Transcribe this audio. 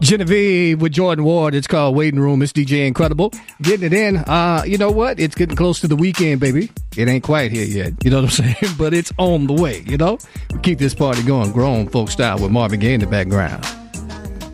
Genevieve with Jordan Ward. It's called Waiting Room. It's DJ Incredible. Getting it in. You know what? It's getting close to the weekend, baby. It ain't quite here yet. You know what I'm saying? But it's on the way, you know? We keep this party going grown folk style with Marvin Gaye in the background.